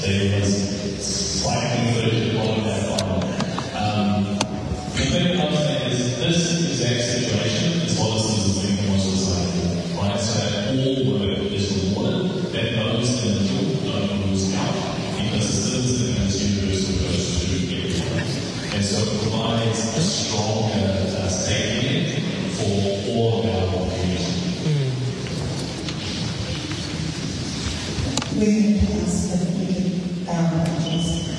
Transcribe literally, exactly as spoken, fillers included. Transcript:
there was slightly further on that line. Um, the thing about that is this exact situation is what this is doing in Western society, right? So that all work is rewarded, that those in the field don't lose out, because the citizen in this universe goes to everyone. And so it provides a stronger uh, safety net for all of our community. We're going to ask them.